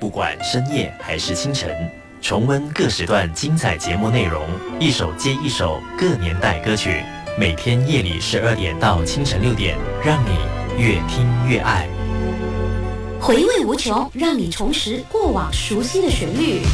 不管深夜还是清晨，重温各时段精彩节目内容，一首接一首各年代歌曲，每天夜里12点到清晨6点，让你越听越爱。 回味无穷，让你重拾过往熟悉的旋律。